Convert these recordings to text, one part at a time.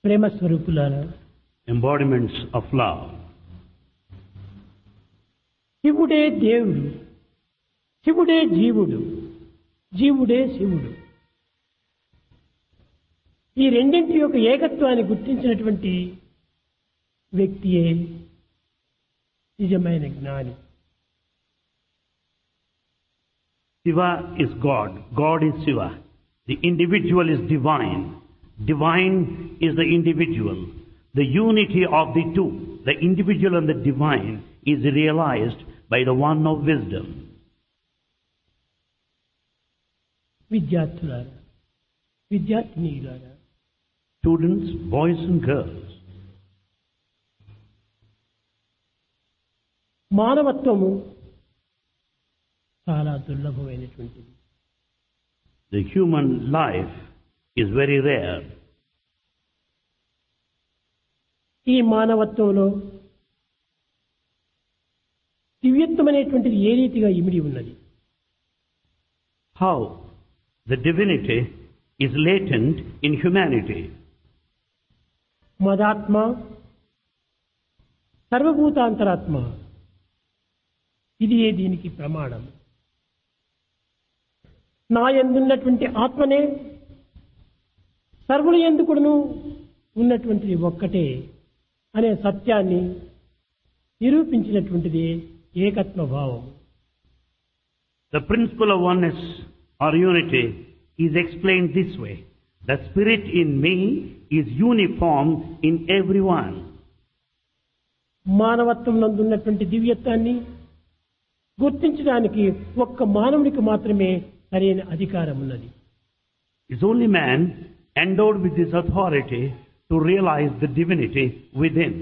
ప్రేమ స్వరూపులారా, embodiments of love. శివుడే దేవుడు, శివుడే జీవుడు, జీవుడే శివుడు. ఈ రెండింటి యొక్క ఏకత్వాన్ని గుర్తించినటువంటి వ్యక్తియే నిజమైన జ్ఞాని. Shiva is God, God is Shiva. The individual is divine, divine is the individual. The unity of the two, the individual and the divine, is realized by the one of wisdom. విద్యార్థులారా, విద్యార్థినీలారా, Students, boys and girls, మానవత్వము చాలా దుర్లభమైనటువంటిది. the human life is very rare. ఈ మానవత్వంలో దివ్యత్వం అనేటువంటిది ఏ రీతిగా ఇమిడి ఉన్నది. How the divinity is latent in humanity. మదాత్మ, సర్వభూతాంతరాత్మ, ఇది దీనికి ప్రమాణం. నా యందున్నటువంటి ఆత్మనే సర్వుల యందు కూడాను ఉన్నటువంటిది ఒక్కటే అనే సత్యాన్ని నిరూపించినటువంటిది ఏకత్వ భావం. The principle of oneness or unity is explained this way. The spirit in me is uniform in everyone. మానవత్వం నందున్నటువంటి దివ్యత్వాన్ని గుర్తించడానికి ఒక్క మానవునికి మాత్రమే సరైన అధికారం ఉన్నది. It's only man endowed with this authority to realize the divinity within.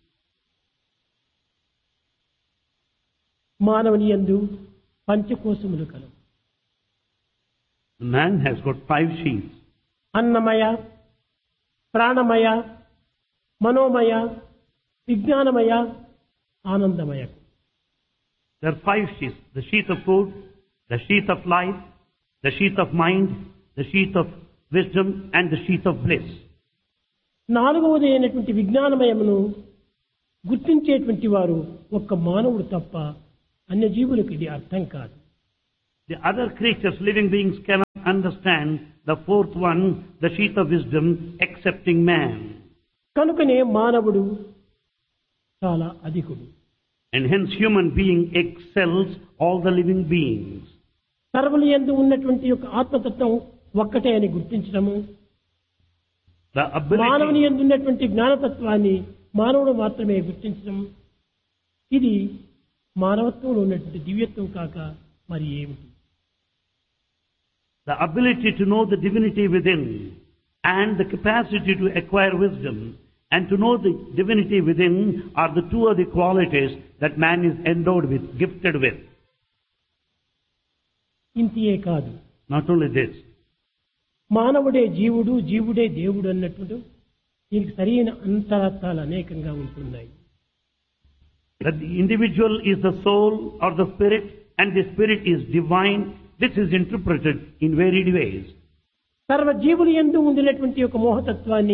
మానవుని యందు పంచకోశములు కలవు. Man has got 5 sheaths. అన్నమయ, ప్రాణమయ, మనోమయ, విజ్ఞానమయ, ఆనందమయ. There are 5 sheaths. The sheath of food, the sheath of life, the sheath of mind, the sheath of wisdom and the sheath of bliss. నాలుగవది అయినటువంటి విజ్ఞానమయమును గుర్తించేటువంటి వారు ఒక్క మానవుడు తప్ప అన్య జీవులకు ఇది అర్థం కాదు. The other creatures, living beings, cannot understand the 4th one, the sheath of wisdom, excepting man. కనుకనే మానవుడు చాలా అధికుడు. And hence human being excels all the living beings. సర్వుల యందు ఉన్నటువంటి యొక్క ఆత్మతత్వం ఒక్కటే అని గుర్తించడము, The మానవుని ability, యందు ఉన్నటువంటి జ్ఞానతత్వాన్ని మానవుడు మాత్రమే గుర్తించడం, ఇది మానవత్వంలో ఉన్నటువంటి దివ్యత్వం కాక మరి ఏమిటి? the ability to know the divinity within and the capacity to acquire wisdom and to know the divinity within are the two of the qualities that man is endowed with, gifted with. ఇంతియే కాదు, Not only this, మానవుడే జీవుడు, జీవుడే దేవుడు అన్నట్టు దీనికి సరైన అంతరార్థాలు అనేకంగా ఉంటున్నాయి. that the individual is the soul or the spirit and the spirit is divine. This is interpreted in varied ways. సర్వ జీవులు యందు ఉండినటువంటి ఒక మోహతత్వాన్ని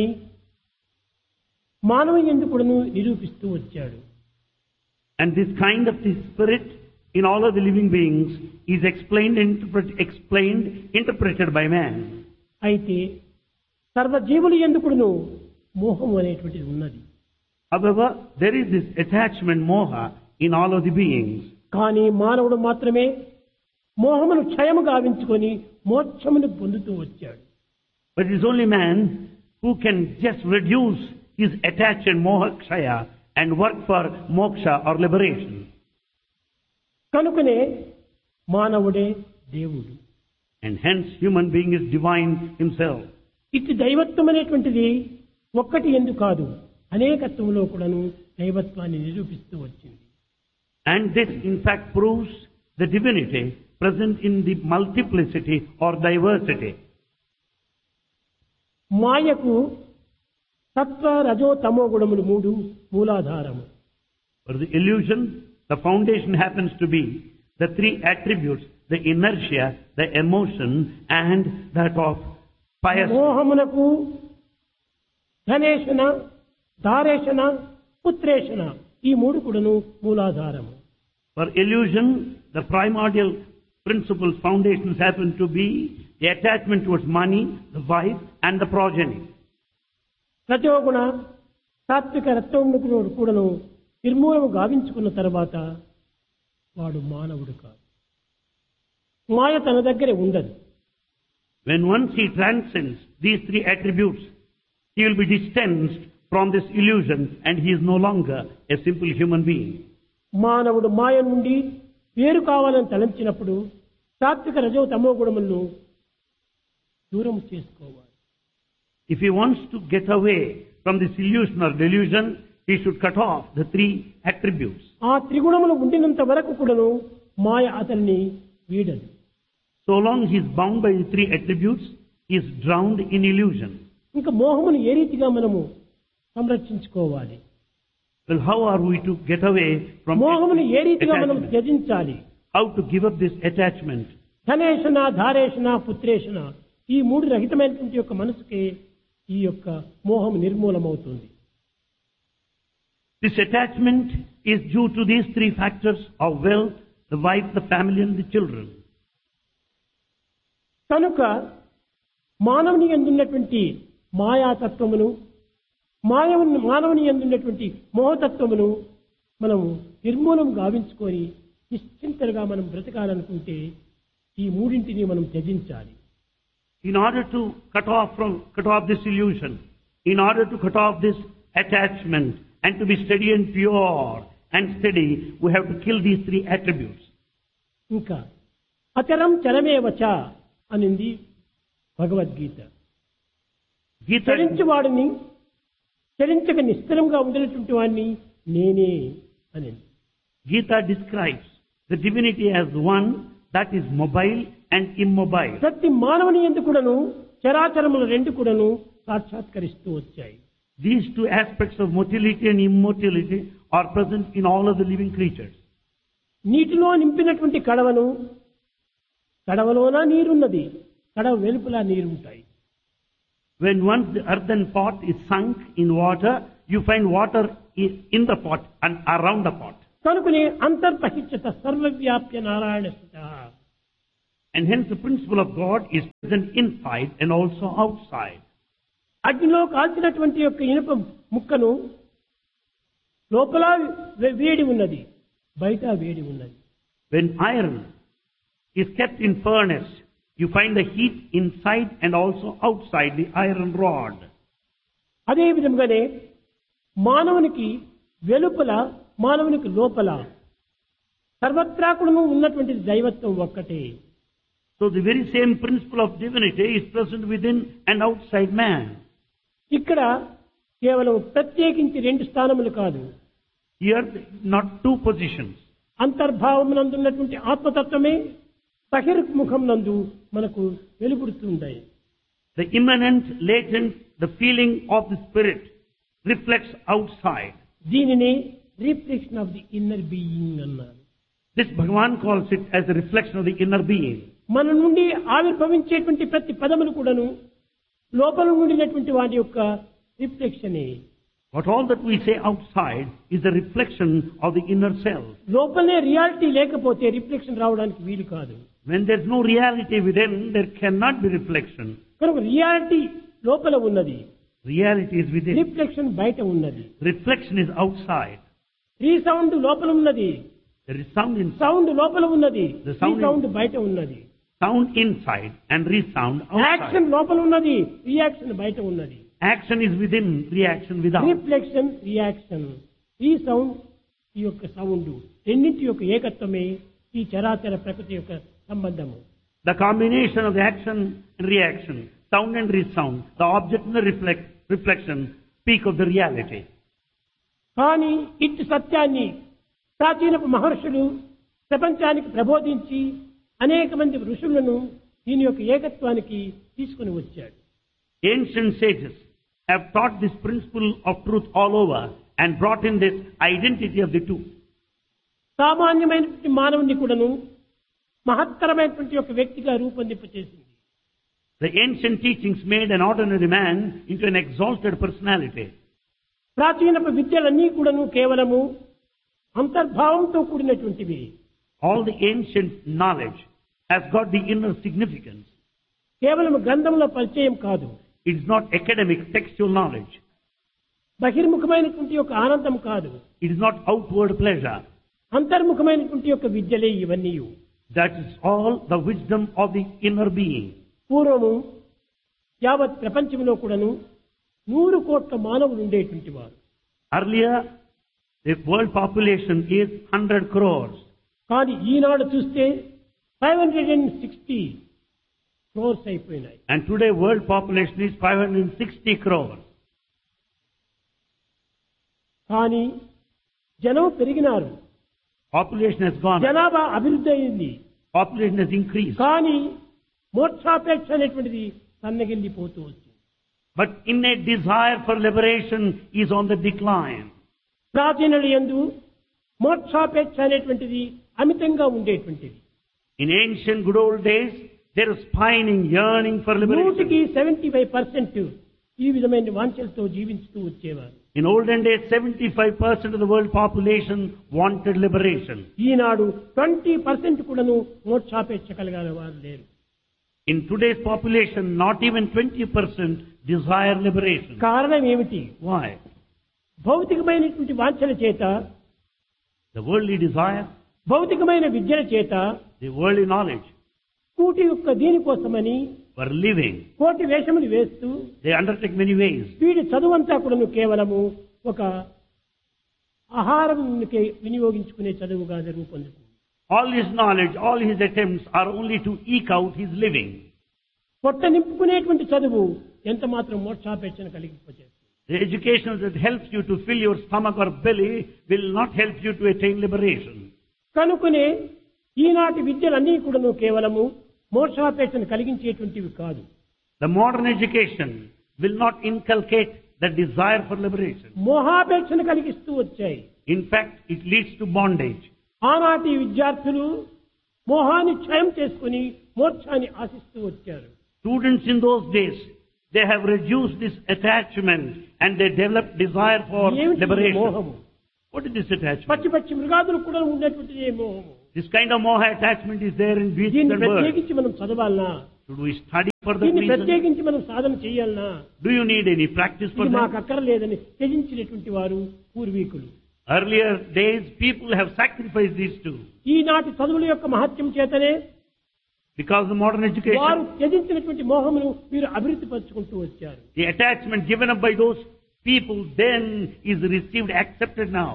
మానవ యందు కూడాను నిరూపిస్తూ వచ్చాడు. And this kind of the spirit in all of the living beings is explained, interpreted by man. అయితే సర్వ జీవులు యందు కూడాను మోహం అనేటువంటిది ఉన్నది. However, there is this attachment, moha, in all of the beings. కానీ మానవుడు మాత్రమే మోహమును క్షయము గావించుకొని మోక్షమును పొందుతూ వచ్చాడు. But it is only man who can just reduce his attachment, moha kshaya, and work for moksha or liberation. కనుకనే మానవుడే దేవుడు. And hence human being is divine himself. ఇటు దైవత్వం అనేటువంటిది ఒక్కటి ఎందు కాదు, అనేకత్వంలో కూడాను దైవత్వాన్ని నిరూపిస్తూ వచ్చింది. And this in fact proves the divinity present in the multiplicity or diversity. మాయకు సత్వ, రజో, తమో గుణములు 3 మూలాధారము. For the illusion, the foundation happens to be the 3 attributes, the inertia, the emotion and that of pious. మోహమునకు ధనేషణ, ధారేషణ, పుత్రేషణ ఈ మూడు కూడాను మూలాధారము. For illusion, the primordial principles, foundations happen to be the attachment towards money, the wife, and the progeny. రజోగుణ సాత్విక రత్వమును కూడాను నిర్మూలము గావించుకున్న తర్వాత వాడు మానవుడు కాదు. మాయ తన దగ్గరే ఉండదు. When once he transcends these three attributes, he will be distanced from this illusion and he is no longer a simple human being. మానవుడు మాయ నుండి వేరు కావాలని తలంచినప్పుడు సాత్విక రజో తమో గుణములను దూరం చేసుకోవాలి. If he wants to get away from this illusion or delusion, he should cut off the three attributes. ఆ త్రిగుణములు ఉండినంత వరకు కూడాను మాయ అతన్ని వీడదు. So long he is bound by the three attributes, he is drowned in illusion. ఇంకా మోహమును ఏ రీతిగా మనము సంరక్షించుకోవాలి? Well, how are we to get away from మోహమును ఏ రీతిగా మనం attachment? త్యజించాలి? How to give up this attachment? ధనేషణ, ధారేషణ, పుత్రేషణ ఈ మూడు రహితమైనటువంటి యొక్క మనసుకే ఈ యొక్క మోహం నిర్మూలమవుతుంది. This attachment is due to these three factors of wealth, the wife, the family and the children. కనుక మానవుని యందున్నటువంటి మాయాతత్వమును, మానవుని యందున్నటువంటి మోహతత్వమును మనము నిర్మూలం గావించుకొని నిశ్చింతగా మనం బ్రతకాలనుకుంటే ఈ మూడింటిని మనం త్యజించాలి. In order to cut off this illusion, in order to cut off this attachment and to be steady and pure and steady, we have to kill these three attributes. ఇంకా అచరం చరమేవచ అనింది భగవద్గీత. చరించువాడిని, చరించక నిశ్చలంగా ఉండేటువంటి వాడిని నేనే అనింది. Gita describes the divinity as one that is mobile and immobile. ప్రతి మానవుని యందు కూడాను చరాచరములు రెండు కూడాను సాక్షాత్కరిస్తూ వచ్చాయి. These two aspects of motility and immortality are present in all of the living creatures. నీటిలో నింపినటువంటి కడవలోన నీరున్నది, కడవ వెలుపల నీరుంటాయి. When once the earthen pot is sunk in water, you find water in the pot and around the pot. కనుకనే అంతర్బహిష్యత సర్వవ్యాప్య Narayana స్థితః. And hence the principle of God is present inside and also outside. అగ్నిలో కాల్చినటువంటి యొక్క ఇనుప ముక్కను లోపల వేడి ఉన్నది, బయట వేడి ఉన్నది. When iron is kept in furnace, you find the heat inside and also outside the iron rod. అదే విధంగానే మానవునికి వెలుపల, మానవునికి లోపల సర్వత్రా కూడా ఉన్నటువంటి దైవత్వం ఒక్కటే. So the very same principle of divinity is present within and outside man. ఇక్కడ కేవలం ప్రత్యేకించి రెండు స్థానములు కాదు, Here not two positions. అంతర్భావం నందున్నటువంటి ఆత్మతత్వమే బహిర్ముఖం నందు మనకు వెలుగుడుతుంటాయి. The immanent, latent, the feeling of the spirit reflects outside. దీనిని reflection of the inner being అన్నారు. This Bhagavan calls it as a reflection of the inner being. మన నుండి ఆవిర్భవించేటువంటి ప్రతి పదములు కూడాను లోపల నుండినటువంటి వాటి యొక్క రిఫ్లెక్షనే. But all that we say outside is a reflection of the inner self. లోపలనే రియాలిటీ లేకపోతే రిఫ్లెక్షన్ రావడానికి వీలు కాదు. When there is no reality within, there cannot be reflection. కనుక రియాలిటీ లోపల ఉన్నది, Reality is within. రిఫ్లెక్షన్ బయట ఉన్నది. Reflection is outside. రీసౌండ్ లోపల ఉన్నది, There is sound inside. Sound లోపల ఉన్నది, The sound రీసౌండ్ బయట ఉన్నది. Sound inside and resound action outside. లోపల ఉన్నది, రియాక్షన్ బయట ఉన్నది. Action is within, reaction without. Reflection, reaction, ఈ సౌండ్, ఈ యొక్క సౌండ్ రెండింటి యొక్క ఏకత్వమే ఈ చరాచర ప్రకృతి యొక్క సంబంధము. The combination of the action and reaction, sound and resound, the object and the reflection speak of the reality. కానీ ఇట్టి సత్యాన్ని ప్రాచీన మహర్షులు ప్రపంచానికి ప్రబోధించి అనేక మంది ఋషులను దీని యొక్క ఏకత్వానికి తీసుకుని వచ్చాడు. Ancient sages have taught this principle of truth all over and brought in this identity of the two. సామాన్యమైనటువంటి మానవుని కూడాను మహత్తరమైనటువంటి ఒక వ్యక్తిగా రూపొందింపచేసింది. The ancient teachings made an ordinary man into an exalted personality. ప్రాచీనపు విద్యలన్నీ కూడాను కేవలము అంతర్భావంతో కూడినటువంటివి. All the ancient knowledge has got the inner significance. కేవలం గ్రంథంలో పరిచయం కాదు. It is not academic textual knowledge. బహిర్ముఖమైనటువంటి యొక్క ఆనందం కాదు. It is not outward pleasure. అంతర్ముఖమైనటువంటి యొక్క విద్యలే ఇవన్నీ. That is all the wisdom of the inner being. పూర్వము యావత్ ప్రపంచంలో కూడాను 100 కోట్ల మానవులు ఉండేటువంటి వారు. Earlier, the world population is 100 crores. కానీ ఈనాడు చూస్తే 560 crores అయిపోయినాయి. And today world population is 560 crores. కానీ జనం పెరిగినారు. Population has gone up. జనాభా అభివృద్ధి అయింది. Population has increased. కానీ మోక్షాపేక్ష అనేటువంటిది సన్నగిల్లిపోతూ వచ్చింది. But innate desire for liberation is on the decline. ప్రాచీనుల యందు మోక్షాపేక్ష అనేటువంటిది అమితంగా ఉండేటువంటిది. In ancient good old days, there was pining, yearning for liberation. 75% ఈ విధమైన వాంఛలతో జీవించుతూ వచ్చేవారు. In olden days, 75% of the world population wanted liberation. ఈనాడు 20% కూడాను మోక్షాపేక్ష కలిగిన వారు లేరు. In today's population, not even 20% desire liberation. కారణం ఏమిటి? Why? భౌతికమైనటువంటి వాంఛల చేత, The worldly desire, భౌతికమైన విద్యల చేత, the worldly knowledge, కూటి యొక్క దీనికోసమని for living, కోటి వేషములు వేస్తూ they undertake many ways. వీడి చదువంతా కూడాను కేవలము ఒక ఆహారం వినియోగించుకునే చదువుగా రూపొందుతుంది. All his knowledge, all his attempts are only to eke out his living. పొట్ట నింపుకునేటువంటి చదువు ఎంత మాత్రం మోక్షాపేక్షను కలిగిపోతుంది. The education that helps you to fill your stomach or belly will not help you to attain liberation. కనుకనే ఈనాటి విద్యలన్నీ కూడాను కేవలము మోక్షాపేక్షను కలిగించేటువంటివి కాదు. The modern education will not inculcate the desire for liberation. మోహాపేక్షను కలిగిస్తూ వచ్చాయి. In fact, it leads to bondage. ఆనాటి విద్యార్థులు మోహాన్ని క్షయం చేసుకుని మోక్షాన్ని ఆశిస్తూ వచ్చారు. Students in those days, they have reduced this attachment and they developed desire for ఏమిటి liberation. మోహము? What is this attachment? పచ్చి పచ్చి మృగాదులు కూడా ఉండేటువంటిది మోహము. This kind of moha attachment is there in beasts దీన్ని and birds. ప్రత్యేకించి మనం చదవాలనా? Should we study for that దీన్ని reason? ప్రత్యేకించి మనం సాధన చేయాలనా? Do you need any practice for ఇది that? మాకు అక్కర్లేదని త్యజించినటువంటి వారు పూర్వీకులు. Earlier days, people have sacrificed these two. ఈనాటి చదువుల యొక్క మహత్యం చేతనే Because the modern వారు education, త్యజించినటువంటి మోహమును మీరు అభివృద్ధి పరుచుకుంటూ వచ్చారు. the attachment given up by those people then is received, accepted now.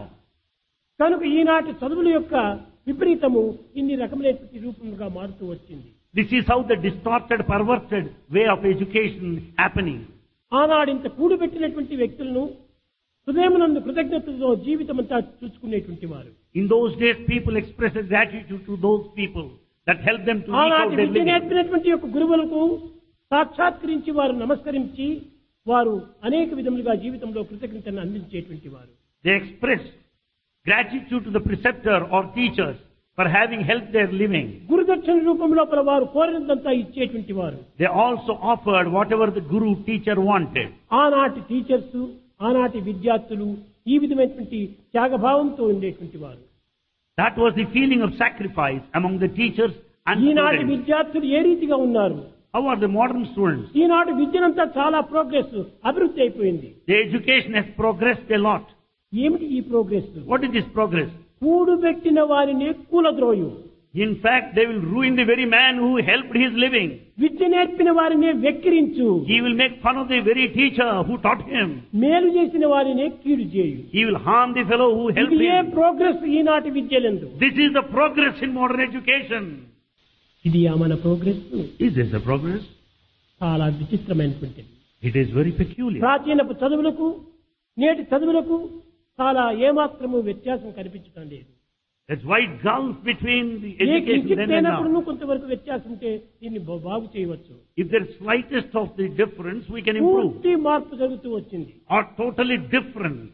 కనుక ఈనాటి చదువుల యొక్క విపరీతము ఇన్ని రకమైనటువంటి రూపముగా మారుతూ వచ్చింది. This is how the distorted, perverted way of education happening. ఆనాడు ఇంత కూడబెట్టినటువంటి వ్యక్తులను హృదయమునందు కృతజ్ఞతతో జీవితమంతా చూసుకునేటువంటి వారు. In those days, people expressed gratitude to those people that helped them to eke out ఆనాటి their విద్య living. నేర్పినటువంటి యొక్క గురువులకు సాక్షాత్కరించి వారు నమస్కరించి వారు అనేక విధములుగా జీవితంలో కృతజ్ఞతను అందించేటువంటి వారు. They expressed gratitude to the preceptor or teachers for having helped their living. గురుదక్షిణ రూపంలో వారు కోరినంతా ఇచ్చేటువంటి వారు. They also offered whatever the guru teacher wanted. ఆనాటి టీచర్స్, ఆనాటి విద్యార్థులు ఈ విధమైనటువంటి త్యాగభావంతో ఉండేటువంటి వారు. That was the feeling of sacrifice among the teachers and ఈనాటి students. విద్యార్థులు ఏ రీతిగా ఉన్నారు? How are the modern students? ఈనాటి విద్యనంతా చాలా ప్రోగ్రెస్ అభివృద్ధి అయిపోయింది. The education has progressed a lot. ఏమిటి ఈ progress? What is this progress? కూడుబెట్టిన వారిని కూలద్రోయు, In fact, they will ruin the very man who helped his living. విద్య నేర్పిన వారిని వెక్కిరించు, He will make fun of the very teacher who taught him. మేలు చేసిన వారిని కీడు చేయు. He will harm the fellow who helped ఇది ఏ him. Progress ఈనాటి విద్యలందు? This is the progress in modern education. ఇది మన progress Is this the progress? చాలా విచిత్రమైనటువంటిది. It is very peculiar. ప్రాచీనపు చదువులకు నేటి చదువులకు చాలా ఏమాత్రము వ్యత్యాసం కనిపించడం లేదు. That's wide gulf between the A education కించిత్ then and లేనప్పుడు now. కొంతవరకు వ్యత్యాసం ఉంటే దీన్ని బాగు చేయవచ్చు. If there is slightest of the difference, we can improve. పూర్తి మార్పు జరుగుతూ వచ్చింది. Or totally different.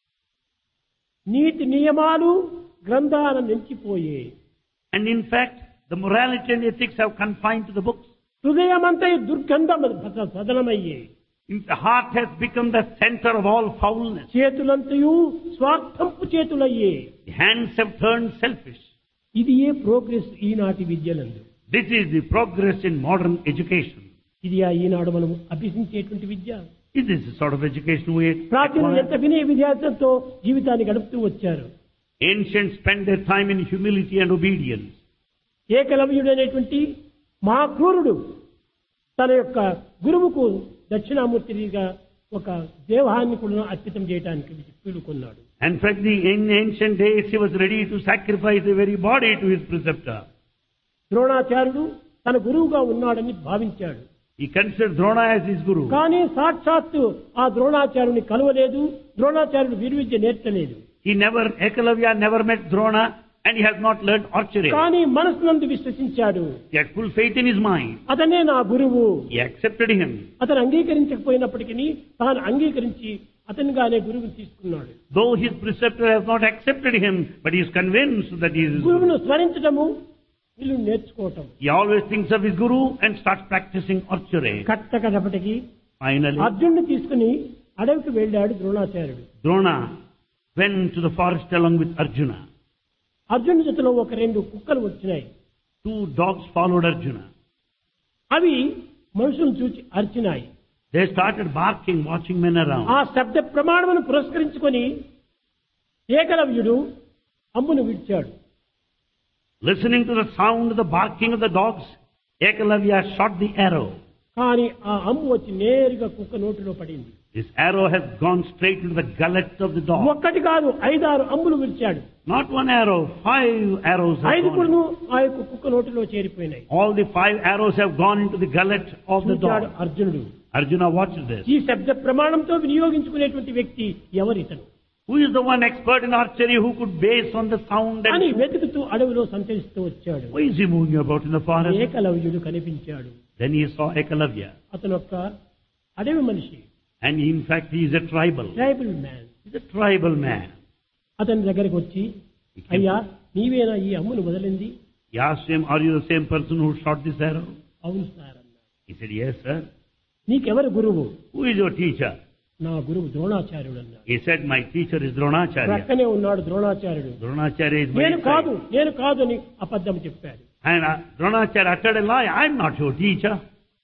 నీతి నియమాలు గ్రంథాలను నిలిచిపోయే. And in fact, the morality and ethics have confined to the books. హృదయమంతా దుర్గంధం సదనమయ్యే. The heart has become the center of all foulness. చేతులంతయు స్వార్థంపు చేతులయ్యే. The hands have turned selfish. ఇది ఏ progress ఈనాటి విద్యలందు. This is the progress in modern education. ఇది ఈనాడు మనం అభ్యసించేటువంటి విద్య. Is this the sort of education we ప్రాచీనులు ఎంత acquire? వినయ విద్యార్థులతో జీవితాన్ని గడుపుతూ వచ్చారు. Ancients spent their time in humility and obedience. ఏకలవ్యుడైనటువంటి మహాక్రూరుడు తన యొక్క గురువుకు దక్షిణామూర్తిగా ఒక దేవాన్ని కూడా అర్పితం చేయడానికి వీలుకొన్నాడు. In fact, in ancient days, he was ready to sacrifice the very body to his preceptor. ద్రోణాచార్యుడు తన గురువుగా ఉన్నాడని భావించాడు. He considered Drona as his guru. కానీ సాక్షాత్తు ఆ ద్రోణాచార్యుని కలవలేదు. ద్రోణాచార్యుడు విలువిద్య నేర్చలేదు. Ekalavya never met Drona and he has not learned archery. కానీ మనసునందు విశ్వసించాడు. He had full faith in his mind. అతనే నా గురువు. He accepted him. అతను అంగీకరించకపోయినప్పటికీ తాను అంగీకరించి అతనిగానే గురువుని తీసుకున్నాడు. Though his preceptor has not accepted him, but he is convinced that he is his గురువును guru. స్మరించడము వీళ్ళు నేర్చుకోవటం. He always thinks of his guru and starts practicing archery. కట్టకడపటికి Finally, అర్జునుడిని తీసుకుని అడవికి వెళ్ళాడు ద్రోణాచార్యుడు. Drona went to the forest along with Arjuna. అర్జునుడి జతలో ఒక 2 కుక్కలు వచ్చినాయి. 2 dogs followed Arjuna. అవి మనుషులను చూచి అరిచినాయి. They started barking, watching men around. ఆ శబ్ద ప్రమాణమును పురస్కరించుకొని ఏకలవ్యుడు అమ్మును విడిచాడు. Listening to the sound of the barking of the dogs, Ekalavya shot the arrow. కానీ ఆ అమ్ము వచ్చి నేరుగా కుక్క నోటిలో పడింది. This arrow has gone straight into the gullet of the dog. ఒక్కటి కాదు 5-6 అమ్ములు విడిచాడు. Not 1 arrow, 5 arrows have 5 gone. కూడా ఆ యొక్క కుక్క నోటిలో చేరిపోయినాయి. All the 5 arrows have gone into the gullet of the చూచాడు dog. అర్జునుడు. Arjuna watched this. ఈ శబ్ద ప్రమాణంతో వినియోగించుకునేటువంటి వ్యక్తి ఎవరితను Who is the one expert in archery who could base on the sound అని and... వెతుకుతూ అడవిలో సంచరిస్తూ వచ్చాడు. Why is he moving about in the forest? ఏకలవ్యుడు కనిపించాడు. Then he saw Ekalavya. అతను ఒక అడవి మనిషి. And in fact he is a tribal. Tribal man. He's a tribal man. అతని దగ్గరికి వచ్చి అయ్యా నీవేనా ఈ అమ్మును వదిలింది? He asked him, are you the same person who shot this arrow? అవును సార్ అన్నాడు. He said, yes sir. నీకెవరు గురువు? Who is your teacher? నా గురువు ద్రోణాచార్యుడు అన్నాడు. He said, my teacher is Dronacharya. ప్రక్కనే ఉన్నాడు ద్రోణాచార్యుడు. Dronacharya is my నేను teacher. కాదు అని అబద్ధం చెప్పాడు. And Dronacharya uttered a lie. I am not your teacher.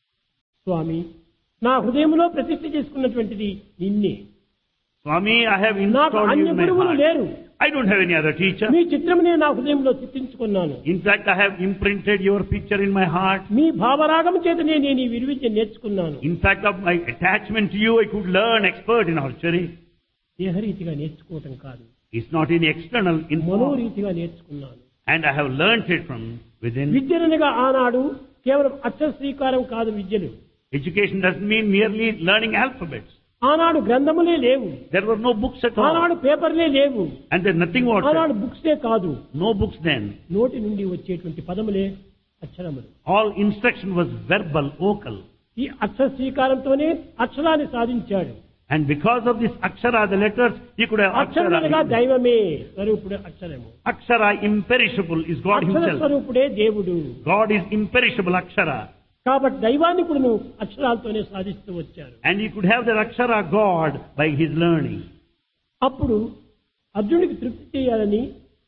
స్వామి నా హృదయంలో ప్రతిష్ఠ చేసుకున్నటువంటిది నిన్నే. Swami, I have నాకు installed you అన్య in my గురువులు heart. లేరు. I don't have any other teacher. మీ చిత్రమునే నా హృదయంలో చిత్రించుకున్నాను. In fact, I have imprinted your picture in my heart. మీ భావరాగం చేతనే నేను ఈ విలువిద్య నేర్చుకున్నాను. In fact, of my attachment to you, I could learn expert in archery. దేహరీతిగా నేర్చుకోవటం కాదు, It's not in external, in form. మనోరీతిగా నేర్చుకున్నాను. And I have learnt it from within. విద్యనగా ఆనాడు కేవలం అక్షర శ్రీకారం కాదు విద్యలు. Education doesn't mean merely learning alphabets. ఆనాడు గ్రంథములే లేవు. There were no books at all. ఆనాడు పేపర్లే లేవు. And there's nothing ఆనాడు whatsoever. బుక్సే కాదు, No books then. నోటి నుండి వచ్చేటువంటి పదములే అక్షరములు. All instruction was verbal, vocal. ఈ అక్షర శ్రీకారంతోనే అక్షరాన్ని సాధించాడు. And because of this akshara, the letters, he could have అక్షరములుగా akshara. దైవమే స్వరూపుడే అక్షరము. Akshara, imperishable, is God Akshara himself. స్వరూపుడే దేవుడు. God is imperishable akshara. కాబట్టి దైవాన్ని కూడా నువ్వు అక్షరాలతోనే సాధిస్తూ వచ్చారు. And he could have that akshara God by his learning. అప్పుడు అర్జునుడికి తృప్తి చేయాలని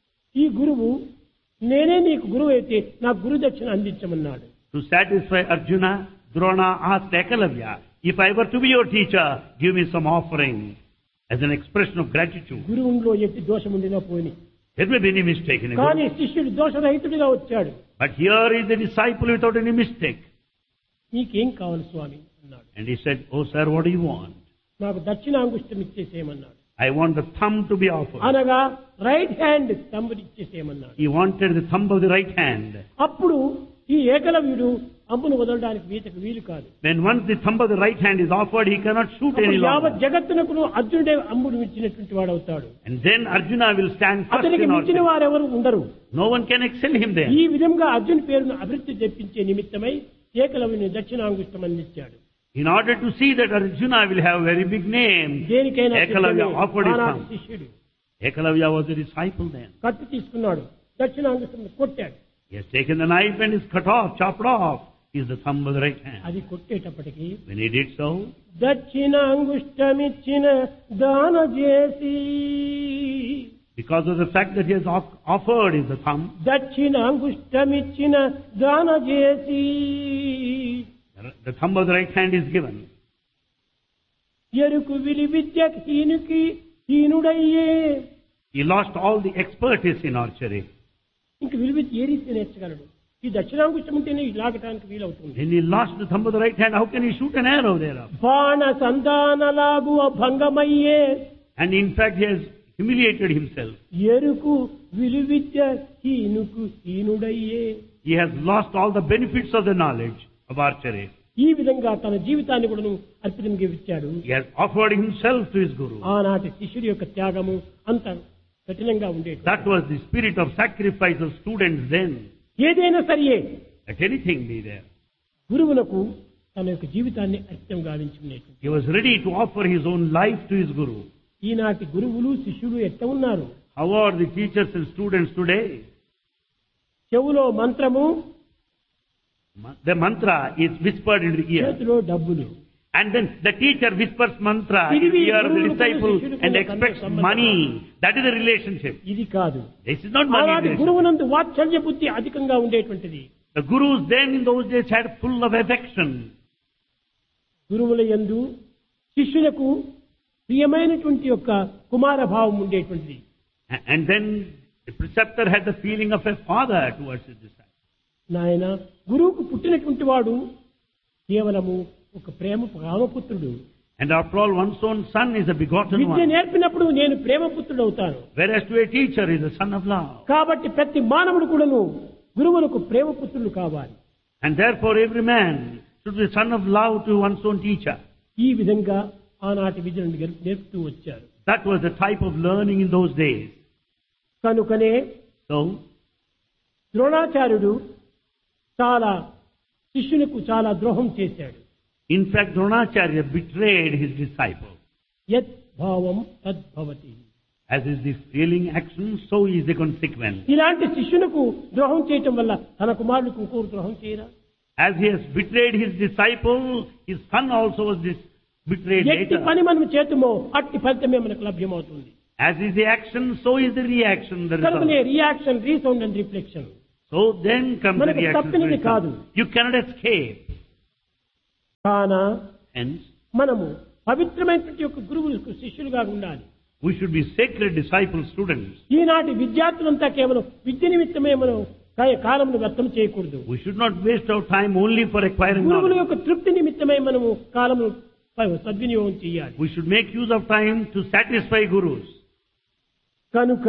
ఈ గురువు నేనే నీకు గురువు అయితే నాకు గురు దక్షిణ అందించమన్నాడు. To satisfy Arjuna, Drona asked Ekalavya, if I were to be your teacher, give me some offering as an expression of gratitude. గురువులో ఎట్టి దోషం ఉండినా పోని, There may be any mistake in కానీ it. శిష్యుడు దోషరహితుడిగా వచ్చాడు. But here is the disciple without any mistake. నీకేం కావాలి స్వామి అన్నాడు. And he said, oh sir, what do you want? నాకు దక్షిణాంగుష్టం ఇచ్చేసేయమన్నాడు. I want the thumb to be offered. అనగా right hand తంబుని ఇచ్చేసేయమన్నాడు. He wanted the thumb of the right hand. అప్పుడు ఈ ఏకలవ్యుడు అమ్మును వదలడానికి వీలు కాదు. When once the thumb of the right hand is offered, he cannot shoot any అప్పుడు యావత్ longer. జగత్తునకు అర్జునుడే అమ్ముడు ఇచ్చినటువంటి వాడు అవుతాడు. And then Arjuna will stand first అతనికి in మించిన archery. వారెవరు ఉండరు. No one can excel him there. ఈ విధంగా అర్జున్ పేరును అభివృద్ధి తెప్పించే నిమిత్తమై ఏకలవ్యుని దక్షిణాంగుష్టం అందించాడు. In order to see that Arjuna will have a very big name, దేనికైనా Ekalavya సిద్ధమే. offered his ఆనాటి thumb. శిష్యుడు Ekalavya was a disciple then. కత్తి తీసుకున్నాడు, దక్షిణాంగుష్టం కొట్టాడు. He has taken the knife and is cut off, chopped off. is the thumb of the right hand. అది కొట్టేటప్పటికి When he did so, దక్షిణ అంగుష్టమిచ్చిన దాన చేసి, because of the fact that he has offered is the thumb, దక్షిణ అంగుష్టమిచ్చిన దాన చేసి, the thumb of the right hand is given. ఎరుకు విలి Vidya హీనుడయ్యే. He lost all the expertise in archery. ఇంక విలు విద్య ఏ రీతి నేర్చగలడు? ఈ దక్షిణాంగుష్టం ఉంటేనే లాగటానికి వీలవుతుంది. When he lost the thumb of the right hand, how can he shoot an arrow thereof? బాణ సంధానలాగు భంగమయ్యే. And in fact, he has humiliated himself. ఎరుకు విలు విద్య హీనుడయ్యే. He has lost all the benefits of the knowledge of archery. ఈ విధంగా తన జీవితాన్ని కూడా అర్పితంగా ఇచ్చాడు. He has offered himself to his Guru. ఆనాటి శిష్యుడి యొక్క త్యాగము అంత కఠినంగా ఉండేది. That was the spirit of sacrifice of students then. ఏదైనా సరియే, Let anything be there. గురువులకు తన యొక్క జీవితాన్ని అర్పితం గావించుకునేది. He was ready to offer his own life to his Guru. ఈనాటి గురువులు శిష్యులు ఎట్లా ఉన్నారు? How are the teachers and students today? చెవులో మంత్రము, The mantra is whispered in the ear. చేతిలో డబ్బులు. And then the teacher whispers mantra in the ear of the disciple and expects money. That is the relationship. ఇది కాదు. This is not money ఆనాటి relationship. గురువునందు వాత్సల్య బుద్ధి అధికంగా ఉండేటువంటిది. The gurus then in those days had full of affection. గురువుల యందు శిష్యులకు ప్రియమైనటువంటి యొక్క కుమార భావం ఉండేటువంటిది. And then the preceptor had the feeling of a father towards his disciple. నాయన, గురువుకు పుట్టినటువంటి వాడు కేవలము ఒక ప్రేమ రామపుత్రుడు. And after all, one's own son is a begotten Vidya one. నేర్పినప్పుడు నేను ప్రేమపుత్రుడు అవుతాను. Whereas to a teacher is a son of love. కాబట్టి ప్రతి మానవుడు కూడాను గురువులకు ప్రేమపుత్రులు కావాలి. And therefore every man should be son of love to one's own teacher. ఈ విధంగా ఆనాటి విద్యను నేర్పుతూ వచ్చారు. That was the type of learning in those days. కనుకనే So, ద్రోణాచార్యుడు చాలా శిష్యులకు చాలా ద్రోహం చేశాడు. in fact, Dronacharya betrayed his disciple. యత్ భావం తద్భవతి. As is the feeling action, so is the consequence. ఇలాంటి శిష్యులకు ద్రోహం చేయటం వల్ల తన కుమారుడికి ఇంకొకరు ద్రోహం చేయరా? As he has betrayed his disciple, his son also was betrayed ఎట్టి later. పని మనం చేతుమో అట్టి ఫలితమే మనకు లభ్యమవుతుంది. As is the action, so is the reaction. The కనుకనే result. Reaction, resound and reflection. So then comes the మనకు reaction. తప్పినది result. కాదు. You cannot escape. కాన Hence, మనము పవిత్రమైనటువంటి యొక్క గురువులకు శిష్యులుగా ఉండాలి. we should be sacred disciple students. ఈనాటి విద్యార్థులంతా కేవలం విద్య నిమిత్తమే మనం కాలమును వ్యర్థం చేయకూడదు. We should not waste our time only for acquiring గురువుల knowledge. యొక్క తృప్తి నిమిత్తమే మనము కాలము సద్వినియోగం చేయాలి. We should make use of time to satisfy gurus. కనుక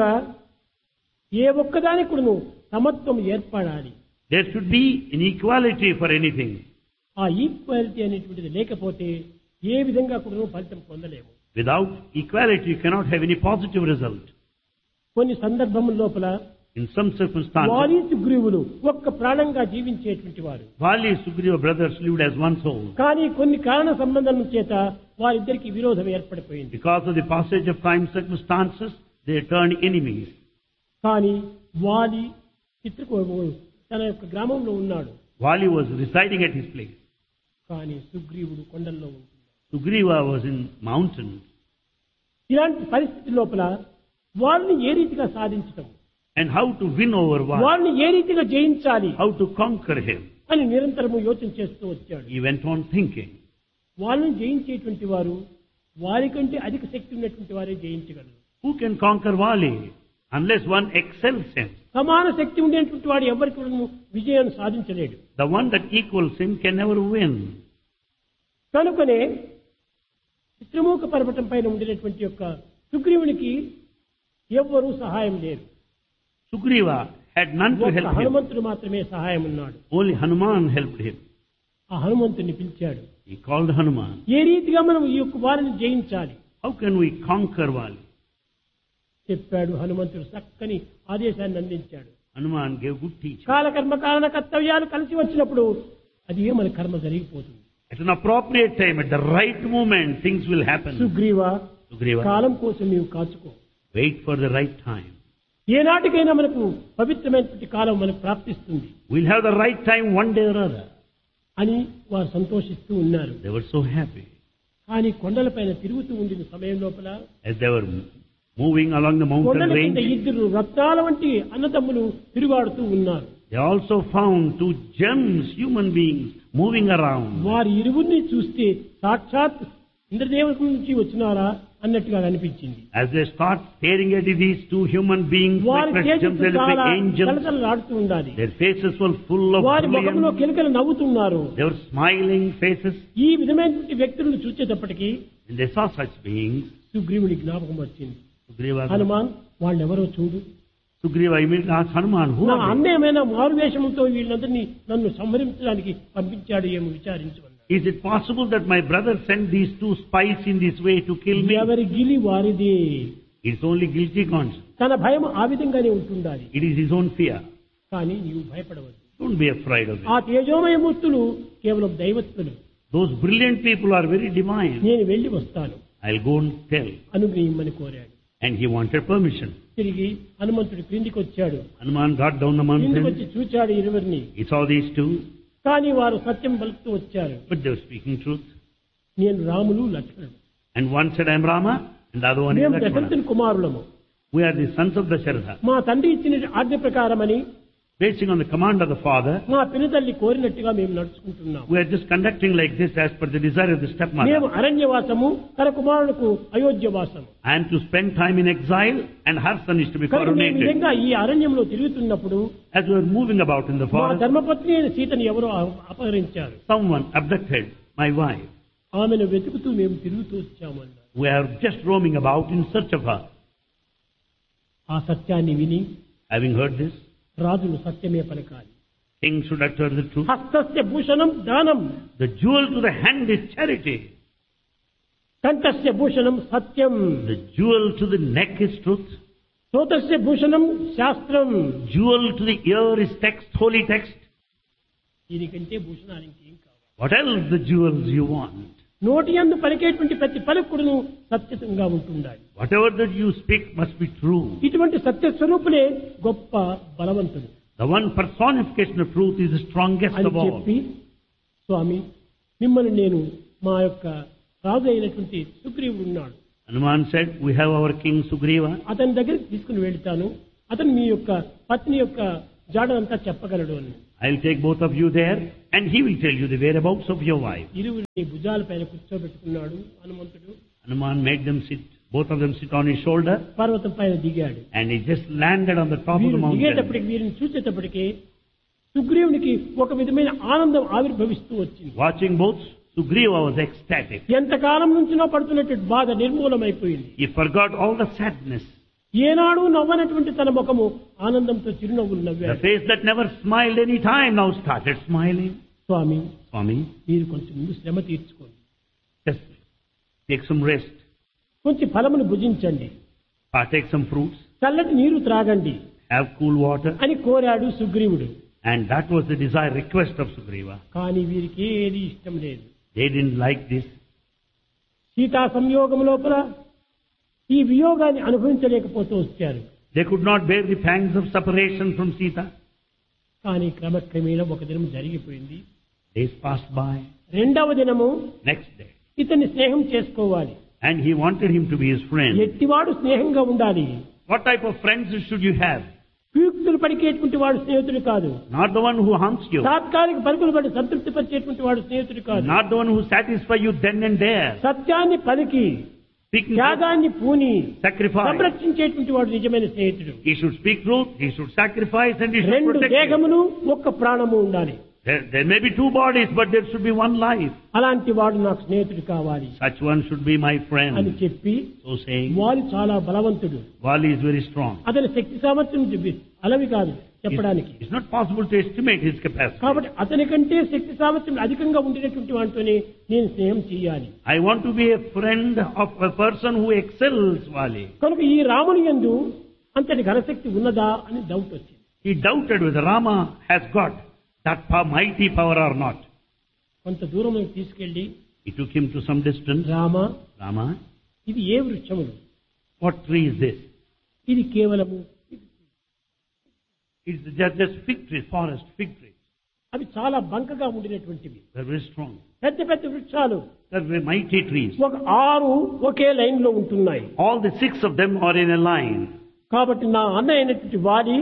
ఏ ఒక్కదానికి కూడాను సమత్వం ఏర్పడాలి. There should be an equality for anything. ఆ ఈక్వాలిటీ అనేటువంటిది లేకపోతే ఏ విధంగా కూడా ఫలితం పొందలేము. Without equality, you cannot have any positive result. కొన్ని సందర్భముల లోపల In some circumstances, వారి సుగ్రీవులు ఒక్క ప్రాణంగా జీవించేటువంటి వారు. Vali Sugriva brothers lived as one soul. కానీ కొన్ని కారణ సంబంధం చేత వారిద్దరికి విరోధం ఏర్పడిపోయింది. Because of the passage of time circumstances, they turned enemies. కానీ వాలి తన యొక్క గ్రామంలో ఉన్నాడు. Vali was residing at his place. కానీ సుగ్రీవుడు కొండల్లో ఉంటున్నాడు. Sugriva was in mountains. ఇలాంటి పరిస్థితి లోపల వాళ్ళని ఏ రీతిగా సాధించటం, And how to win over Vali, వాళ్ళని ఏ రీతిగా జయించాలి how to conquer him. అని నిరంతరము యోచన చేస్తూ వచ్చాడు. He went on thinking. వాళ్ళని జయించేటువంటి వారు వారికంటే అధిక శక్తి ఉన్నటువంటి వారే జయించగలరు. Who can conquer Vali unless one excels him? సమాన శక్తి ఉండేటువంటి వాడు ఎవరికి కూడా విజయాన్ని సాధించలేడు. The one that equals him can never win. కనుకనే చిత్రమూక పర్వతం పైన ఉండేటువంటి యొక్క సుగ్రీవునికి ఎవ్వరూ సహాయం లేరు. Sugriva had none to ఒక్క help him. హనుమంతుడు మాత్రమే సహాయం ఉన్నాడు. Only Hanuman helped him. ఆ హనుమంతుడిని పిలిచాడు. He called Hanuman. ఏ రీతిగా మనం ఈ యొక్క వారిని జయించాలి How can we conquer Vali? చెప్పాడు. హనుమంతుడు చక్కని ఆదేశాన్ని అందించాడు. Hanuman gave good teaching. కాలకర్మ కారణ కర్తవ్యాలు కలిసి వచ్చినప్పుడు అది మన కర్మ జరిగిపోతుంది. At an appropriate time, at the right moment, things will happen. Sugriva, Sugriva, కాలం కోసం నీవు కాచుకో. wait for the right time. ఏనాటికైనా మనకు పవిత్రమైనటువంటి కాలం మనకు ప్రాప్తిస్తుంది. We'll have the right time one day or other. అని వారు సంతోషిస్తూ ఉన్నారు. They were so happy. కానీ కొండలపైన తిరుగుతూ ఉండిన సమయం లోపల As they were moving along the mountain కొండల కింద range, ఇద్దరు రత్నాల వంటి అన్నదమ్ములు తిరుగాడుతూ ఉన్నారు. they also found two gems, human beings, moving around. వారి ఇరువురిని చూస్తే సాక్షాత్ ఇంద్రదేవత నుంచి వచ్చినారా అన్నట్టుగా అనిపించింది. As they start staring at these two human beings, వారి like చేతులు gems, they look చాలా like angels. కలకలలాడుతూ ఉండాలి. Their faces were full of వారి ముఖంలో brilliance. కిలకలు నవ్వుతున్నారు. They were smiling faces. ఈ విధమైనటువంటి వ్యక్తులను చూసేటప్పటికీ When they saw such beings, సుగ్రీవుడి జ్ఞాపకం వచ్చింది. Sugriva, హనుమాన్ వాళ్ళెవరో చూడు, immediately asked Hanuman, who నా are they? అన్యమైన మారువేషంతో వీళ్ళందరినీ నన్ను సంహరించడానికి పంపించాడు ఏమో విచారించమన్నాడు. Is it possible that my brother sent these two spies in this way to kill me? ఎవరి గిలి వారిదే. It's only guilty conscience. తన భయం ఆ విధంగానే ఉంటుండాలి. It is his own fear. కానీ నీవు భయపడవద్దు. Don't be afraid of ఆ it. తేజోమయ మూర్తులు కేవలం దైవత్తులు. Those brilliant people are very divine. నేను వెళ్లి వస్తాను I'll go and tell. అనుగ్రహించమని కోరాడు. And he wanted permission. తిరిగి హనుమంతుడు క్రిందికి వచ్చాడు. Hanuman got down the క్రిందికి mountain. వచ్చి చూచాడు ఇరువురిని. He saw these two, కానీ వారు సత్యం పలుకుతూ వచ్చారు. but they were speaking truth. నేను రాములు లక్ష్మణుడు. And one said, I'm Rama, and the other one is మేము Lakshmana. దశరథుని కుమారులము. We are the sons of Dasharatha. మా తండ్రి ఇచ్చిన ఆజ్ఞ ప్రకారమని Basing on the command of the father, మా పినతల్లి కోరినట్టుగా మేము నడుచుకుంటున్నాం. we are just conducting like this as per the desire of the మేము stepmother. అరణ్యవాసము, తన కుమారులకు అయోధ్యవాసము. I am to spend time in exile, and her son is to be కనుక మేము coronated. నిజంగా ఈ అరణ్యంలో తిరుగుతున్నప్పుడు As we were moving about in the మా forest, ధర్మపత్ని అయిన సీతని ఎవరో అపహరించారు. someone abducted my wife. ఆమెను వెతుకుతూ మేము తిరుగుతూ వచ్చామన్నారు. We are just roaming about in search of her. ఆ సత్యాన్ని విని Having heard this, రాజులు సత్యమే పలకాలి. king should utter the truth. హస్తస్య Bhushanam దానం, The jewel to the hand is charity. కంఠస్య Bhushanam Satyam, The jewel to the neck is truth. శ్రోతస్య Bhushanam శాస్త్రం. Jewel to the ear is text, holy text. దీనికంటే భూషణాలు ఇంకేం కావాలి? What else the jewels you want? నోటి యందు పలికేటువంటి ప్రతి పలుకుడును సత్యంగా ఉంటుండాలి. Whatever that you speak must be true. ఇటువంటి సత్య స్వరూపులే గొప్ప బలవంతుడు The one personification of truth is the strongest అని of all. చెప్పి, స్వామి మిమ్మల్ని నేను మా యొక్క రాజు అయినటువంటి సుగ్రీవుడు ఉన్నాడు, Hanuman said, we have our king Sugriva. అతని దగ్గరికి తీసుకుని వెళ్తాను, అతను మీ యొక్క పత్ని యొక్క జాడనంతా చెప్పగలడు అని. I'll take both of you there, and he will tell you the whereabouts of your wife. ఇరువురిని భుజాల పైన కూర్చోబెట్టుకున్నాడు హనుమంతుడు. Hanuman made them sit, both of them sit on his shoulder, పర్వతం పైన దిగాడు. and he just landed on the top of వీరు the mountain. దిగేటప్పటికి వీరిని చూసేటప్పటికి సుగ్రీవునికి ఒక విధమైన ఆనందం ఆవిర్భవిస్తూ వచ్చింది. Watching both, Sugriva was ecstatic. ఎంతకాలం నుంచినో పడుతున్నటువంటి బాధ నిర్మూలమైపోయింది. He forgot all the sadness. ఏనాడు నవ్వనటువంటి తన ముఖము ఆనందంతో చిరునవ్వులు The నవ్వాడు. face that never smiled any time now started smiling. Swamy Swami, మీరు కొంచెం ముందు శ్రమ తీర్చుకోండి, just take some rest, కొంచెం ఫలమును భుజించండి, partake some fruits, చల్లటి నీరు త్రాగండి have cool water. అని కోరాడు సుగ్రీవుడు. And that was the desire, request of Sugriva. కానీ వీరికి ఏది ఇష్టం లేదు. They didn't like this. Sita సంయోగం లోపల ఈ వియోగాన్ని అనుభవించలేకపోతూ వచ్చారు. They could not bear the pangs of separation from Sita. కానీ క్రమక్రమేణా ఒక దినం జరిగిపోయింది. Days passed by. రెండవ దినము Next day. ఇతన్ని స్నేహం చేసుకోవాలి. And he wanted him to be his friend. ఎట్టివాడు స్నేహంగా ఉండాలి. What type of friends should you have? కుయుక్తులు పలికేటువంటి వాడు స్నేహితుడు కాదు. Not the one who harms you. తాత్కాలిక పలుకులు పడి సంతృప్తి పరిచేటువంటి వాడు స్నేహితుడు కాదు. Not the one who satisfies you then and there. సత్యాన్ని పలికి Speaking truth, త్యాగాన్ని పూని sacrifice. సంరక్షించేటువంటి వాడు నిజమైన స్నేహితుడు. He should speak truth, he should sacrifice, and he should రెండు protect you. దేహములు ఒక్క ప్రాణము ఉండాలి. There may be two bodies, but there should be one life. అలాంటి వాడు నాకు స్నేహితుడు కావాలి Such one should be my అని friend. చెప్పి, So saying, వారు చాలా బలవంతుడు, Vali is very strong. అతని శక్తి సామర్థ్యం అలవి కాదు చెప్పడానికి. It's not possible to estimate his capacity. కాబట్టి అతని కంటే శక్తి సామర్థ్యం అధికంగా ఉండేటువంటి వాటితోనే నేను స్నేహం చేయాలి. I want to be a friend of a person who excels Vali. కనుక ఈ రాముని యందు అంతటి ఘనశక్తి ఉన్నదా అని డౌట్ వచ్చింది. He doubted whether Rama has got that mighty power or not. కొంత దూరం తీసుకెళ్లి, He took him to some distance. Rama Rama, ఇది ఏ వృక్షములు? what tree is this? ఇది కేవలము It's just fig tree, forest fig tree. అవి చాలా బంకగా ఉండినటువంటివి. They're very strong. పెద్ద పెద్ద వృక్షాలు They're very mighty trees. ఒక 6 ఒకే లైన్ లో ఉంటున్నాయి. All the 6 of them are in a line. కాబట్టి నా అన్న అయినటువంటి వాలి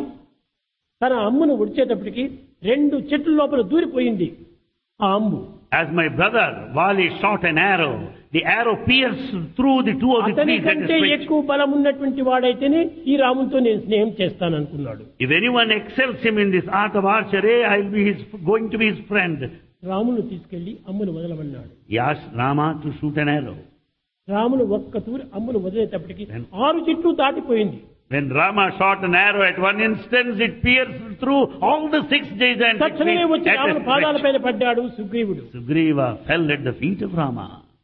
తన అమ్మును ఉడిచేటప్పటికి 2 చెట్ల లోపల దూరిపోయింది ఆ అమ్ము. As my brother Vali shot an arrow, the arrow pierced through the 2 of the trees. అతనికంటే ఎక్కువ బలం ఉన్నటువంటి వాడైతేనే ఈ రామునితో నేను స్నేహం చేస్తాను అనుకున్నాడు. If anyone excels him in this art of archery, I'll be going to be his friend. రామును తీసుకెళ్లి అమ్మును వదలమన్నాడు. He asked Rama to shoot an arrow. రామును ఒక్క తూరి అమ్మును వదిలేటప్పటికి 6 చెట్లు దాటిపోయింది. When Rama shot an arrow at one instance, it pierced through all the 6 gigantic తక్షణమే trees. వచ్చి రాముని పాదాలపైన పడ్డాడు సుగ్రీవుడు. Sugriva fell at the feet of Rama.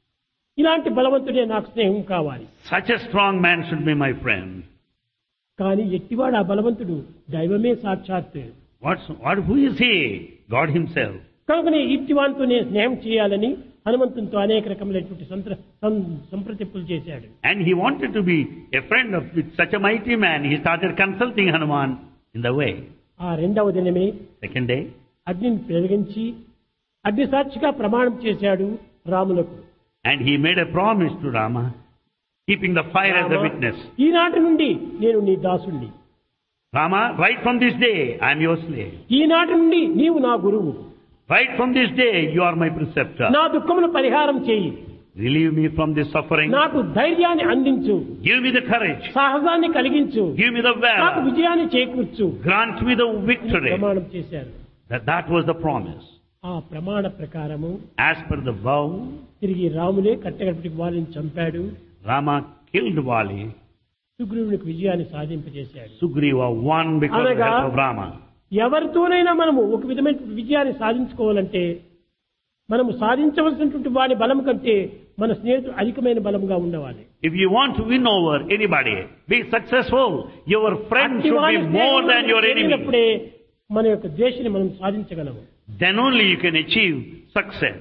ఇలాంటి బలవంతుడే నాకు స్నేహం కావాలి. Such a strong man should be my friend. కానీ ఎట్టివాడు ఆ బలవంతుడు దైవమే సాక్షాత్. Who is he? God himself. కనుకనే ఇట్టివానితో నేను స్నేహం చేయాలని హనుమంతునితో అనేక రకములైనటువంటి సంప్రదింపులు చేశాడు. And he wanted to be a friend of with such a mighty man. He started consulting Hanuman in the way. ఆ రెండవ దినమే Second day, అగ్నిని పెరిగించి అగ్ని సాక్షిగా ప్రమాణం చేశాడు రాములకు. and he made a promise to Rama, keeping the fire as a witness. ఈనాటి నుండి నేను నీ దాసుణ్ణి. Rama, right from this day, I am your slave. ఈనాటి నుండి నీవు నా గురువు. Right from this day, you are my preceptor. నా దుఃఖమును పరిహారం చేయి. Relieve me from this suffering. నాకు ధైర్యాన్ని అందించు. Give me the courage. సాహసాన్ని కలిగించు. Give me the నాకు valor. విజయాన్ని చేకూర్చు. Grant me the victory. ప్రమాణం చేశారు. That was the promise. ఆ ప్రమాణ ప్రకారము As per the vow, తిరిగి రాములే కట్టగడపటికి వాళ్ళని చంపాడు. Rama killed Vali. సుగ్రీవునికి విజయాన్ని సాధింపజేశాడు. Sugriva won because of the help of Rama. ఎవరితోనైనా మనము ఒక విధమైన విజయాన్ని సాధించుకోవాలంటే మనము సాధించవలసినటువంటి వారి బలం కంటే మన స్నేహితుడు అధికమైన బలంగా ఉండవాలి. If you want to win over anybody, be successful, your friend should be more than your enemy. అప్పుడే మన యొక్క ద్వేషాన్ని మనం సాధించగలము. Then only you can achieve success.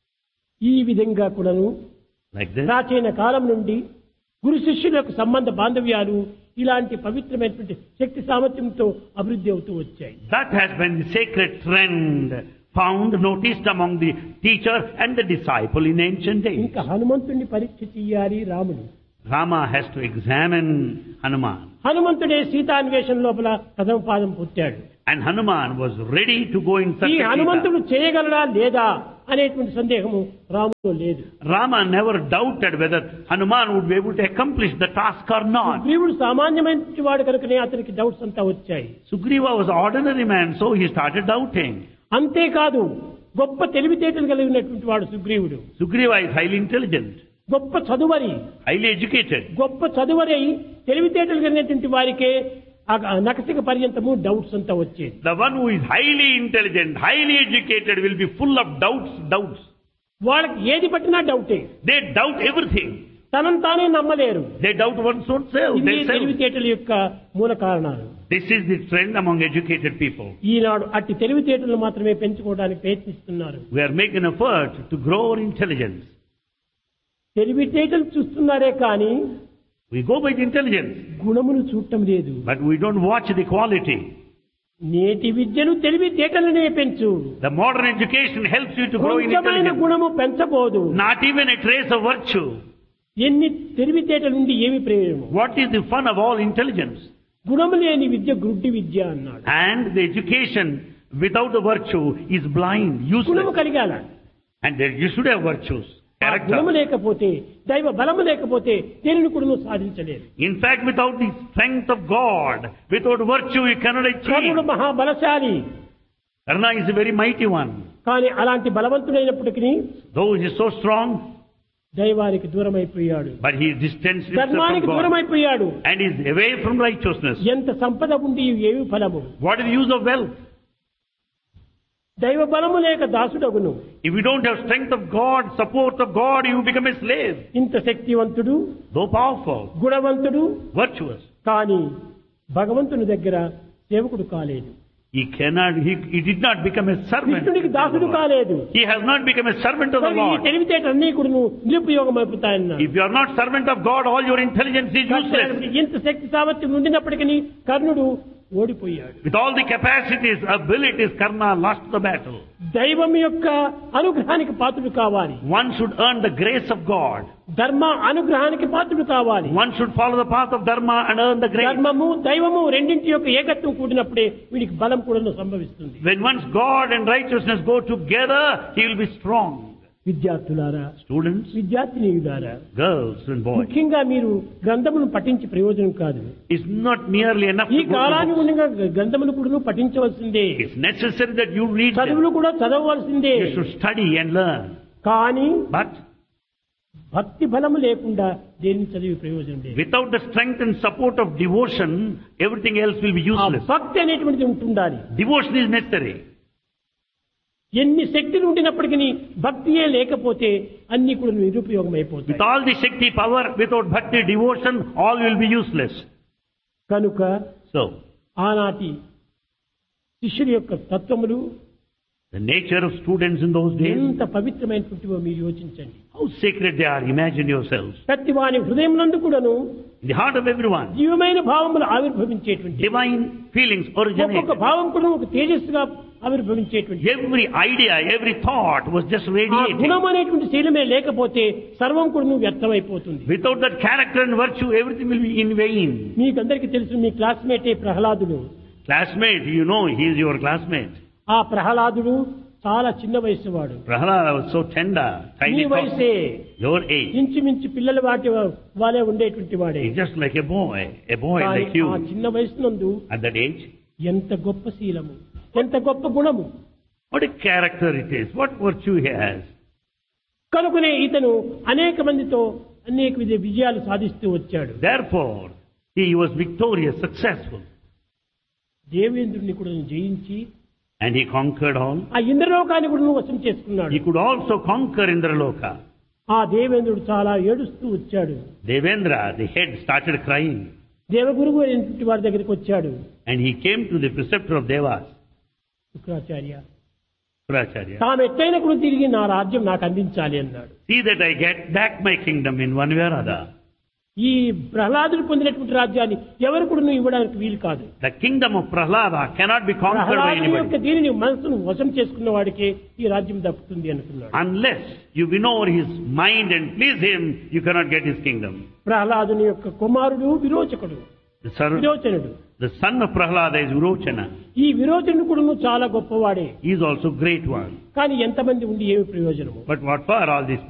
ఈ విధంగా కూడాను Like this. ప్రాచీన కాలం నుండి గురు శిష్యుల యొక్క సంబంధ బాంధవ్యాలు ఇలాంటి పవిత్రమైనటువంటి శక్తి సామర్థ్యంతో అభివృద్ధి అవుతూ వచ్చాయి. That has been the sacred trend found, noticed among the teacher and the disciple in ancient days. ఇంకా హనుమంతుడిని పరీక్ష చేయాలి రాముడు. Rama has to examine Hanuman. హనుమంతుడే సీతాన్వేషణ లోపల ప్రథమ పాదం పుట్టాడు. And Hanuman was ready to go in search ఈ of Sita. హనుమంతుడు చేయగలడా లేదా అనేటువంటి సందేహము రాములో లేదు. Rama never doubted whether Hanuman would be able to accomplish the task or not. సుగ్రీవుడు సామాన్యమైన వాడు కనుకనే అతనికి డౌట్స్ అంతా వచ్చాయి. Sugriva was an ordinary man, so he started doubting. అంతేకాదు గొప్ప తెలివితేటలు కలిగినటువంటి వాడు సుగ్రీవుడు. Sugriva is highly intelligent, గొప్ప చదువరి, highly educated. గొప్ప చదువరై తెలివితేటలు కలిగినటువంటి వారికే నకసిక పర్యంతము డౌట్స్ అంతా వచ్చేది. The one who is highly intelligent, highly educated will be full of doubts. వాళ్ళకి ఏది పట్టినా డౌటే. They doubt everything. తనను తానే నమ్మలేరు. They doubt one's own self. ఇవి They self. తెలివితేటల యొక్క మూల కారణాలు. This is the trend among educated people. ఈనాడు అట్టి తెలివితేటలు మాత్రమే పెంచుకోవడానికి ప్రయత్నిస్తున్నారు. We are making an effort to grow our intelligence. తెలివితేటలు చూస్తున్నారే కానీ We go by the intelligence, గుణమును చూడటం లేదు. but we don't watch the quality. నేటి విద్యను తెలివితేటలనే పెంచు. The modern education helps you to grow in కొంచెమైన intelligence. గుణము పెంచబోదు. Not even a trace of virtue. ఎన్ని తెలివితేటలు ఉండి ఏమి ప్రయోజనం? What is the fun of all intelligence? గుణము లేని విద్య గుడ్డి విద్య అన్నాడు. And the education without the virtue is blind, గుణము useless. కలిగాల. And you should have virtues, ఆ గుణము character. లేకపోతే దైవ బలము లేకపోతే దేనిని కూడా నువ్వు సాధించలేదు. In fact, without the strength of God, without virtue, you cannot achieve. కర్ణుడు మహాబలశాలి. Karna is a very mighty one. కానీ అలాంటి బలవంతుడైనప్పటికీ Though he is so strong, దైవానికి దూరం అయిపోయాడు. but he distanced himself ధర్మానికి from దూరం God. అయిపోయాడు. And is away from righteousness. ఎంత సంపద ఉండి ఏమి ఫలము? What is the use of wealth? దైవ బలము లేక దాసుడగును. If you don't have strength of God, support of God, you become a slave. ఇంత శక్తివంతుడు, Though powerful, గుణవంతుడు, virtuous, కానీ భగవంతుని దగ్గర సేవకుడు కాలేదు. he did not become a servant. కృష్ణుడికి దాసుడు కాలేదు. He has not become a servant of the ఈ Lord. తెలివితేటలన్నీ కూడా నిరుపయోగం అయిపోతాయన్నారు. If you are not servant of God, all your intelligence is useless. ఇంత శక్తి సామర్థ్యం ఉండినప్పటికీ కర్ణుడు ఓడిపోయాడు. With all the capacities, abilities, Karna lost the battle. దైవం యొక్క అనుగ్రహానికి పాత్రుడు కావాలి. One should earn the grace of God. ధర్మ అనుగ్రహానికి పాత్రుడు కావాలి. One should follow the path of Dharma and earn the grace. ధర్మము దైవము రెండింటి యొక్క ఏకత్వం కూడినప్పుడే వీడికి బలం కూడా సంభవిస్తుంది. When once God and righteousness go together, he will be strong. విద్యార్థులారా, Students, విద్యార్థినీయులారా, girls and boys, ముఖ్యంగా మీరు గ్రంథమును పఠించి ప్రయోజనం కాదు. it's not merely enough ఈ to go to కాలాన్ని books. ఉండగా గ్రంథములు కూడా పఠించవలసిందే. It's necessary that you read them. చదువులు కూడా చదవవలసిందే. You should study and learn. కానీ But భక్తి బలము లేకుండా దేన్ని చదివి ప్రయోజనం లేదు. without the strength and support of devotion, everything else will be ఆ useless. భక్తి అనేటువంటిది ఉంటుండాలి. Devotion is necessary. ఎన్ని శక్తులు ఉండినప్పటికీ భక్తియే లేకపోతే అన్ని కూడా నిరుపయోగం With అయిపోతాయి. all the Shakti power, without bhakti devotion, all will be useless. కనుక So, ఆనాటి శిష్యుల యొక్క తత్వములు the nature of students in those days, ఎంత పవిత్రమైనటువంటివో మీరు యోచించండి. how sacred they are, imagine yourselves. ప్రతి వాని హృదయం నందు కూడాను In the heart of everyone, దివ్యమైన భావములు ఆవిర్భవించేటువంటి divine feelings originate. ఒక్కొక్క భావం కూడా ఒక తేజస్సుగా ఆవిర్భవించేటువంటి Every idea, every thought was just ఆ radiating. గుణం అనేటువంటి శీలమే లేకపోతే సర్వం కూడా వ్యర్థమైపోతుంది. Without that character and virtue, everything will be in vain. మీకందరికీ తెలుసు, మీ క్లాస్మేటే ప్రహ్లాదుడు. Classmate, you know, he is your classmate. ఆ ప్రహ్లాదుడు చాలా చిన్న వయసు వాడు. Prahlada was so tender, me tiny, వయసే your age. ఇంచుమించు పిల్లల వాటి వాళ్ళే ఉండేటువంటి వాడే. He's just like a boy కానీ like you. ఆ చిన్న వయసు నందు At that age, ఎంత గొప్ప శీలము, ఎంత గొప్ప గుణము. what a character it is, what virtue he has. కనుకనే ఇతను అనేక మందితో అనేక విజయాలు సాధిస్తూ వచ్చాడు. Therefore, he was victorious, successful. దేవేంద్రుడిని కూడా జయించి And he conquered all. ఆ ఇంద్రలోకాన్ని కూడా వశం చేసుకున్నాడు. He could also conquer Indraloka. ఆ దేవేంద్రుడు చాలా ఏడుస్తూ వచ్చాడు. Devendra, the head, started crying. దేవగురువు అయినటువంటి వారి దగ్గరికి వచ్చాడు. And he came to the preceptor of Devas, Shukracharya, Shukracharya. తాము ఎట్టైన కూడా తిరిగి నా రాజ్యం నాకు అందించాలి అన్నాడు. See that I get back my kingdom in one way or other. ఈ ప్రహ్లాదుడు పొందినటువంటి రాజ్యాన్ని ఎవరు కూడా ఇవ్వడానికి వీలు కాదు. The kingdom of Prahlada cannot be conquered by ప్రహ్లాదుని యొక్క anybody. దీనిని మనసును వశం చేసుకున్న వాడికి ఈ రాజ్యం దక్కుతుంది అనుకున్నాడు. Unless you win over his mind and please him, you cannot get his kingdom. ప్రహ్లాదుని యొక్క కుమారుడు విరోచకుడు, విరోచనుడు. The son of Prahlada is Virochana. ఈ విరోచనుడు కూడా చాలా గొప్పవాడే. He is also great one. కానీ ఎంతమంది ఉండి ఏమి ప్రయోజనము? But what for all these